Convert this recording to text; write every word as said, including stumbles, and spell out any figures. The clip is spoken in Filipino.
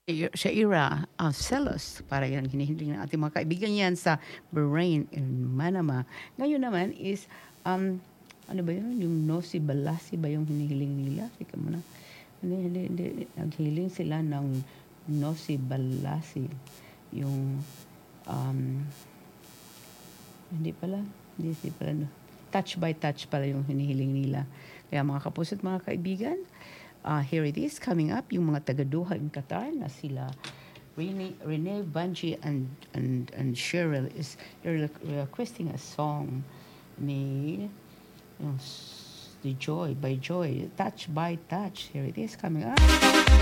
I- Shaira uh, Celos, para yan hinihiling ng ating mga kaibigan yan sa Bahrain in Manama. Ngayon naman is, um, ano ba yun? Yung Nosi Balasi ba yung hinihiling nila? Sige muna. Hindi, hindi, hindi. Naghiling sila ng Nosi Balasi. Yung, um, hindi pala. Hindi, hindi pala. No. Touch by touch pala yung hinihiling nila. Kaya mga kapuso at mga kaibigan, uh, here it is coming up, yung mga taga-Doha in Qatar na sila Rene, Rene Banji and, and, and Cheryl is they're requesting a song ni yung, the Joy by Joy, Touch by Touch. Here it is coming up.